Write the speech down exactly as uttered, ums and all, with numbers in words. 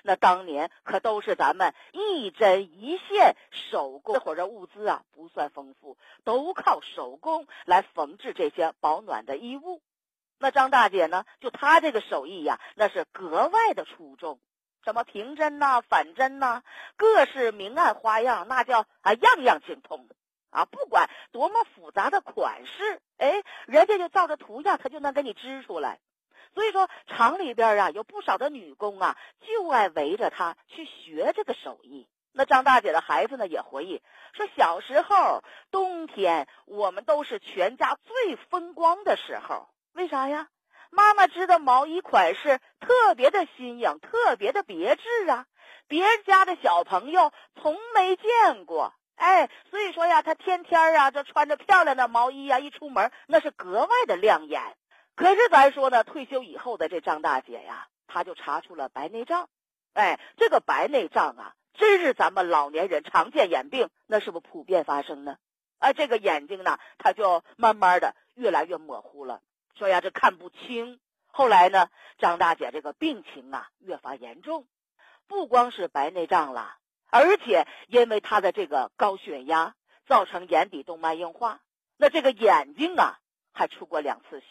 那当年可都是咱们一针一线手工，这会儿的物资啊不算丰富，都靠手工来缝制这些保暖的衣物。那张大姐呢，就她这个手艺呀，那是格外的出众，什么平针呐、反针呐，各式明暗花样，那叫啊样样精通啊！不管多么复杂的款式，哎，人家就照着图样，他就能给你织出来。所以说，厂里边啊有不少的女工啊，就爱围着她去学这个手艺。那张大姐的孩子呢也回忆说，小时候冬天我们都是全家最风光的时候。为啥呀？妈妈织的毛衣款式特别的新颖，特别的别致啊，别人家的小朋友从没见过。哎，所以说呀，她天天啊这穿着漂亮的毛衣啊，一出门那是格外的亮眼。可是咱说呢，退休以后的这张大姐呀，她就查出了白内障。哎，这个白内障啊，真是咱们老年人常见眼病，那是不是普遍发生呢？啊，这个眼睛呢，它就慢慢的越来越模糊了。说呀，这看不清。后来呢，张大姐这个病情啊越发严重，不光是白内障了，而且因为她的这个高血压，造成眼底动脉硬化，那这个眼睛啊还出过两次血。